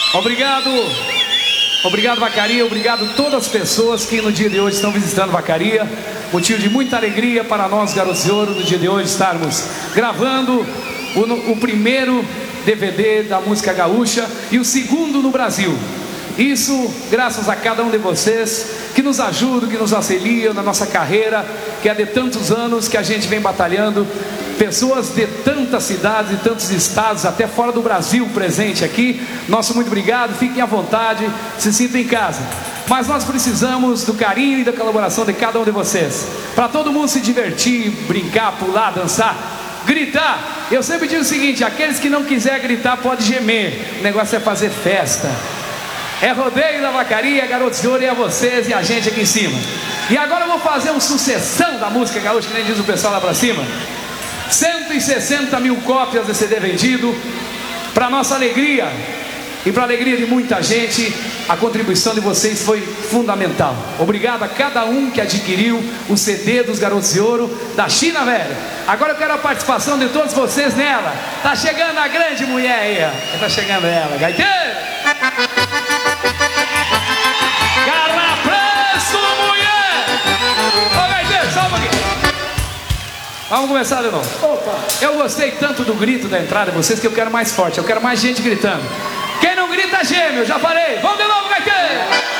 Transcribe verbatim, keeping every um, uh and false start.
Obrigado, obrigado Vacaria, obrigado a todas as pessoas que no dia de hoje estão visitando Vacaria. Motivo de muita alegria para nós, Garotos de Ouro, no dia de hoje estarmos gravando o, o primeiro D V D da música gaúcha e o segundo no Brasil. Isso graças a cada um de vocês que nos ajudam, que nos auxiliam na nossa carreira, que é de tantos anos que a gente vem batalhando. Pessoas de tantas cidades, de tantos estados, até fora do Brasil presente aqui. Nosso muito obrigado, fiquem à vontade, se sintam em casa. Mas nós precisamos do carinho e da colaboração de cada um de vocês, para todo mundo se divertir, brincar, pular, dançar, gritar. Eu sempre digo o seguinte: aqueles que não quiserem gritar pode gemer. O negócio é fazer festa. É rodeio da Vacaria, Garotos de Ouro, e é vocês e a gente aqui em cima. E agora eu vou fazer uma sucessão da música gaúcha, que nem diz o pessoal lá pra cima. cento e sessenta mil cópias de C D vendido. Para nossa alegria e para a alegria de muita gente, a contribuição de vocês foi fundamental. Obrigado a cada um que adquiriu o C D dos Garotos de Ouro da China Velha. Agora eu quero a participação de todos vocês nela. Tá chegando a grande mulher aí, ó. Tá chegando ela, gaiteiro. Carrapreço, mulher! Ô, gaiteiro, só um pouquinho. Vamos começar de novo. Opa. Eu gostei tanto do grito da entrada de vocês que eu quero mais forte. Eu quero mais gente gritando. Quem não grita geme, eu já falei. Vamos de novo, gaiteiro!